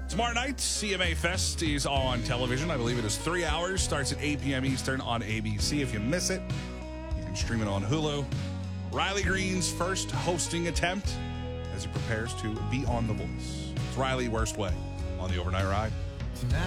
Tomorrow night, CMA Fest is on television. I believe it is 3 hours. Starts at 8 p.m. Eastern on ABC. If you miss it, you can stream it on Hulu. Riley Green's first hosting attempt as he prepares to be on The Voice. It's Riley Worst Way on the Overnight Ride. Tonight.